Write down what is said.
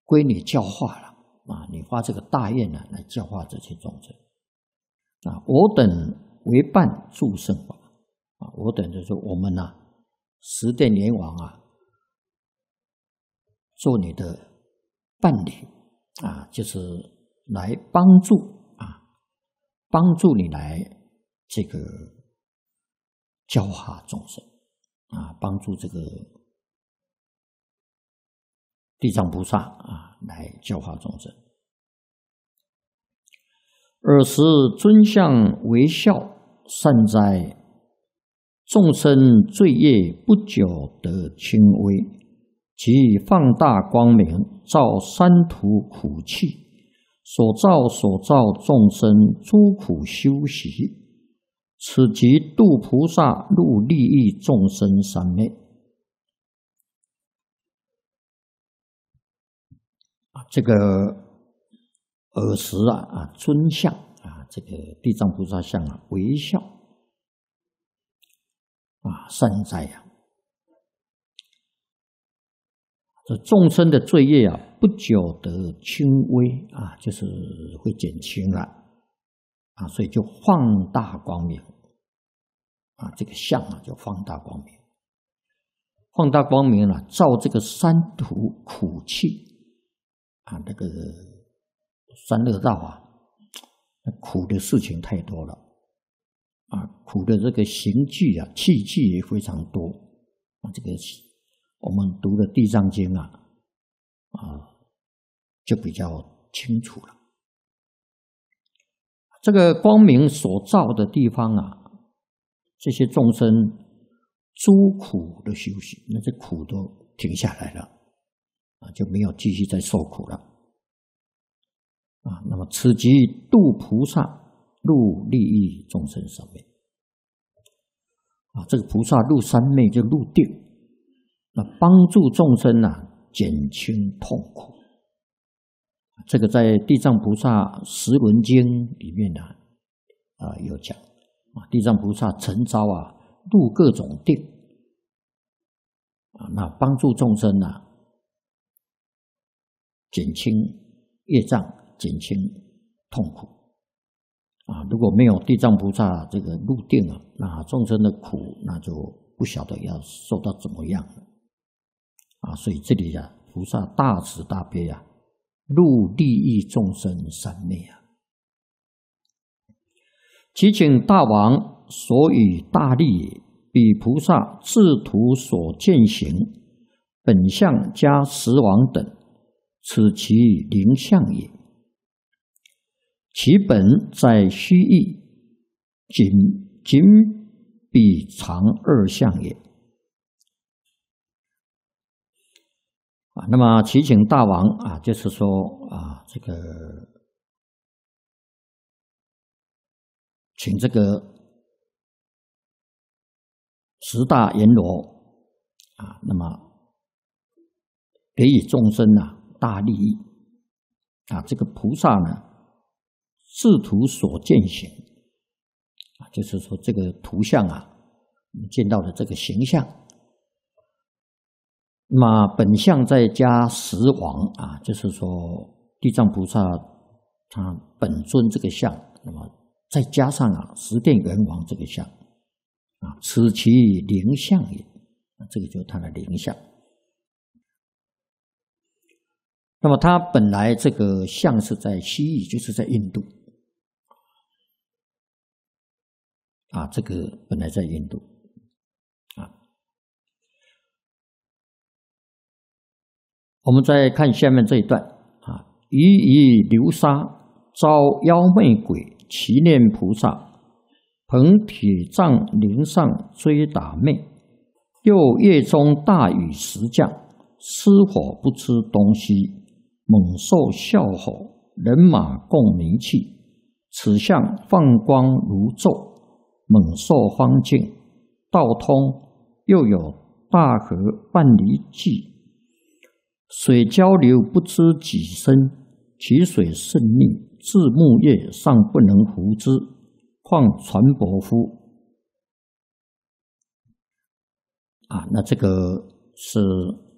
归你教化了啊！你发这个大愿呢，来教化这些众生啊！我等为伴助圣法啊！我等就是我们呐，十殿阎王啊，做你的伴侣啊，就是来帮助啊，帮助你来这个教化众生啊，帮助这个地藏菩萨啊，来教化众生。尔时尊相为孝，善哉！众生罪业不久得轻微，即放大光明，照三途苦器，所造众生诸苦修习，此即度菩萨入利益众生三昧。这个尔时尊相啊，这个地藏菩萨像啊，为孝啊，善哉啊！这众生的罪业啊，不久得轻微啊，就是会减轻了啊，所以就放大光明啊，这个相啊，就放大光明，放大光明了，照这个三途苦器啊，那个三恶道啊，苦的事情太多了啊，苦的这个刑具啊、器具也非常多啊。这个我们读的《地藏经》就比较清楚了。这个光明所照的地方啊，这些众生诸苦的修行，那这苦都停下来了啊，就没有继续再受苦了啊。那么此即度菩萨入利益众生三昧啊，这个菩萨入三昧就入定，那帮助众生减轻痛苦。这个在《地藏菩萨十轮经》里面有讲啊，地藏菩萨诚招入各种定啊，那帮助众生减轻业障，减轻痛苦啊。如果没有地藏菩萨这个入定那众生的苦那就不晓得要受到怎么样了啊。所以这里菩萨大慈大悲入利益众生三昧祈请大王所以大利也，彼菩萨自图所见行，本相加十王等，此其灵相也。其本在虚意，仅彼常二相也。那么祈请大王就是说这个请这个十大阎罗那么给予众生大利益这个菩萨呢，自图所见行就是说这个图像我们见到的这个形象。那么本相再加十王就是说地藏菩萨他本尊这个相，那么再加上十殿阎王这个相此其灵相也，这个就是他的灵相。那么他本来这个相是在西域，就是在印度这个本来在印度我们再看下面这一段以流沙招妖魅鬼，祈念菩萨，捧铁杖灵上追打魅，又夜中大雨时降，失火不知东西，猛兽啸吼，人马共鸣泣，此相放光如昼，猛兽方尽，道通，又有大河半离际，水交流不知几深，其水甚溺，至木叶尚不能浮之，况船舶乎？那这个是